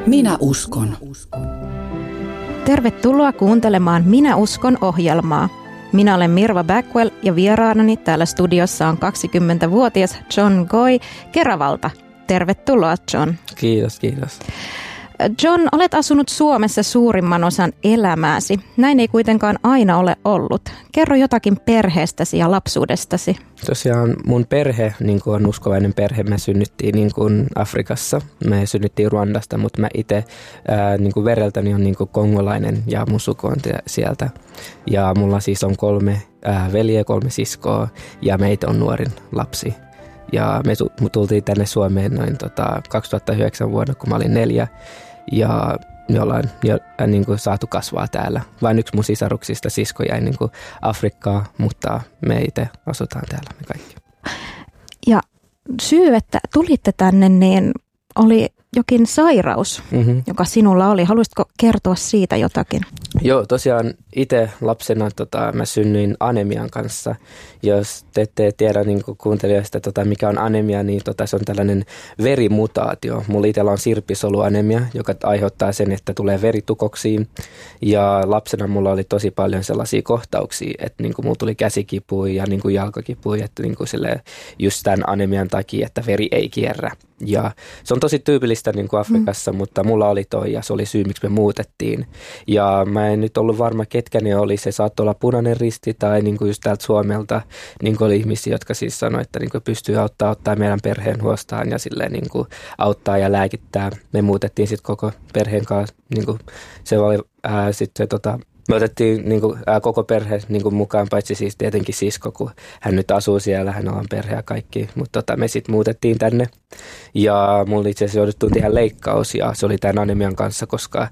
Minä uskon. Tervetuloa kuuntelemaan Minä uskon -ohjelmaa. Minä olen Mirva Backwell ja vieraanani täällä studiossa on 20-vuotias John Goy Keravalta. Tervetuloa, John. Kiitos. John, olet asunut Suomessa suurimman osan elämääsi. Näin ei kuitenkaan aina ole ollut. Kerro jotakin perheestäsi ja lapsuudestasi. Tosiaan mun perhe on uskovainen perhe. Me synnyttiin Afrikassa. Me synnyttiin Ruandasta, mutta mä itse vereltäni on kongolainen ja mun suku on sieltä. Ja mulla siis on 3 veljeä, 3 siskoa ja meitä on nuorin lapsi. Ja me tultiin tänne Suomeen noin 2009 vuonna, kun mä olin 4. Ja me ollaan jo saatu kasvaa täällä. Vain yksi mun sisaruksista sisko jäi Afrikkaan, mutta me itse asutaan täällä me kaikki. Ja syy, että tulitte tänne, niin oli jokin sairaus, joka sinulla oli. Haluaisitko kertoa siitä jotakin? Joo, tosiaan itse lapsena mä synnyin anemian kanssa. Jos te ette tiedä kuuntelijoista, mikä on anemia, niin se on tällainen verimutaatio. Mulla itsellä on sirppisoluanemia, joka aiheuttaa sen, että tulee veritukoksiin. Ja lapsena mulla oli tosi paljon sellaisia kohtauksia, että mulla tuli käsikipuja ja jalkakipuja, että just tämän anemian takia, että veri ei kierrä. Ja se on tosi tyypillistä Afrikassa, mutta mulla oli toi ja se oli syy, miksi me muutettiin. Ja mä en nyt ollut varma, ketkä ne oli. Se saattoi olla Punainen Risti tai just täältä Suomelta oli ihmisiä, jotka siis sanoi, että pystyy ottaa meidän perheen huostaan ja silleen auttaa ja lääkittää. Me muutettiin sitten koko perheen kanssa. Se oli sitten me otettiin koko perhe mukaan, paitsi siis tietenkin sisko, kun hän nyt asuu siellä, hän on perhe ja kaikki. Mutta me sitten muutettiin tänne ja mulla itse asiassa jouduttiin tehdä leikkaus ja se oli tämän anemian kanssa, koska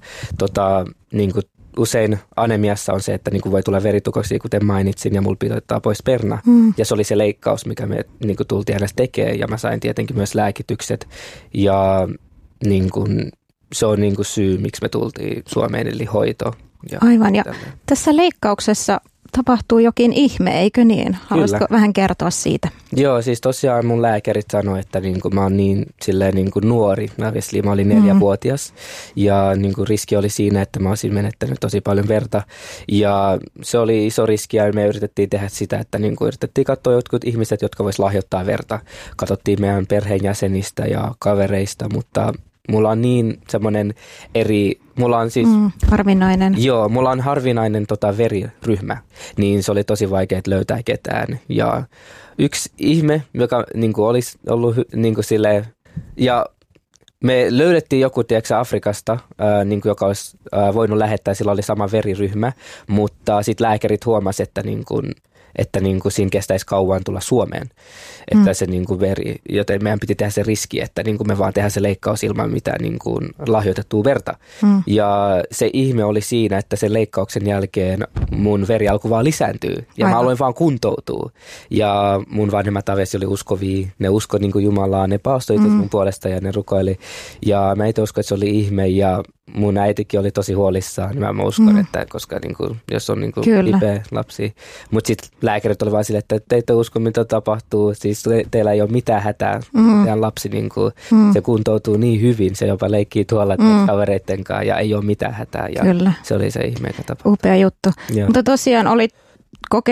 usein anemiassa on se, että voi tulla veritukoksia, kuten mainitsin, ja mulla pitää ottaa pois perna. Ja se oli se leikkaus, mikä me tultiin aina tekemään ja mä sain tietenkin myös lääkitykset ja se on syy, miksi me tultiin Suomeen, eli hoito. Aivan, ja tässä leikkauksessa tapahtuu jokin ihme, eikö niin? Haluaisitko vähän kertoa siitä? Joo, siis tosiaan mun lääkärit sanoi, että mä oon nuori. Mä olin 4-vuotias ja riski oli siinä, että mä olisin menettänyt tosi paljon verta. Ja se oli iso riski ja me yritettiin tehdä sitä, että yritettiin katsoa jotkut ihmiset, jotka vois lahjoittaa verta. Katsottiin meidän perheenjäsenistä ja kavereista, mutta mulla on niin semmoinen mulla on siis harvinainen. Joo, mulla on harvinainen veriryhmä, niin se oli tosi vaikea löytää ketään. Ja yksi ihme, joka olisi ollut silleen, ja me löydettiin joku Afrikasta, joka olisi voinut lähettää, sillä oli sama veriryhmä, mutta sitten lääkärit huomasi, että siinä kestäisi kauan tulla Suomeen, että se veri, joten meidän piti tehdä se riski, että me vaan tehdään se leikkaus ilman mitään lahjoitettua verta. Ja se ihme oli siinä, että sen leikkauksen jälkeen mun veri alkoi vaan lisääntyä ja mä aloin vaan kuntoutua. Ja mun vanhemmat avesi oli uskovia, ne uskoi Jumalaa, ne paastoivat mun puolesta ja ne rukoili. Ja mä itse uskon, että se oli ihme ja mun äitikin oli tosi huolissaan. Mä uskon, että koska jos on kipeä lapsi. Mutta sitten lääkärit oli vaan silleen, että te ette usko, mitä tapahtuu. Siis teillä ei ole mitään hätää. Teidän lapsi se kuntoutuu niin hyvin. Se jopa leikkii tuolla kavereitten kanssa ja ei ole mitään hätää. Ja se oli se ihme, joka tapahtui. Upea juttu. Mutta tosiaan oli